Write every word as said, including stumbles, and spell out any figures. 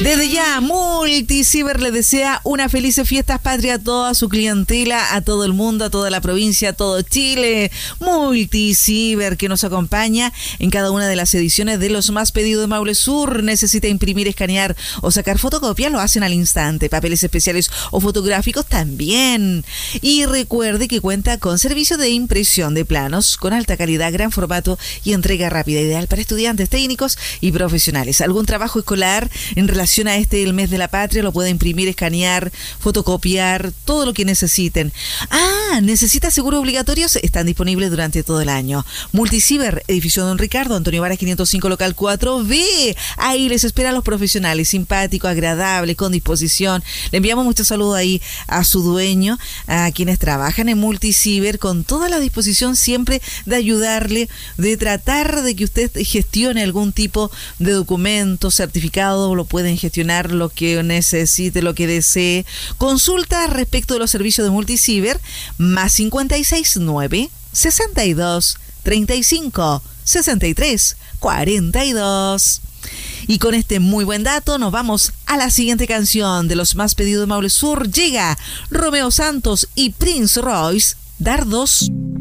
Desde ya, Multiciber le desea unas felices fiestas patrias a toda su clientela, a todo el mundo, a toda la provincia, a todo Chile. Multiciber, que nos acompaña en cada una de las ediciones de los más pedidos de Maule Sur. Necesita imprimir, escanear o sacar fotocopias, lo hacen al instante. Papeles especiales o fotográficos también. Y recuerde que cuenta con servicio de impresión de planos con alta calidad, gran formato y entrega rápida, ideal para estudiantes, técnicos y profesionales. ¿Algún trabajo escolar en relación a este el mes de la patria? Lo puede imprimir, escanear, fotocopiar, todo lo que necesiten. Ah, ¿necesita seguros obligatorios? Están disponibles durante todo el año. Multiciber, edificio Don Ricardo, Antonio Varas quinientos cinco, local cuatro B. Ahí les esperan los profesionales, simpáticos, agradables, con disposición. Le enviamos muchos saludos ahí a su dueño, a quienes trabajan en Multiciber, con toda la disposición siempre de ayudarle, de tratar de que usted gestione algún tipo de documento, certificado, lo pueden gestionar lo que necesite, lo que desee. Consulta respecto de los servicios de Multiciber, más cincuenta y seis nueve, sesenta y dos, treinta y cinco, sesenta y tres, cuarenta y dos. Y con este muy buen dato nos vamos a la siguiente canción de los más pedidos de Maule Sur. Llega Romeo Santos y Prince Royce, Dardos.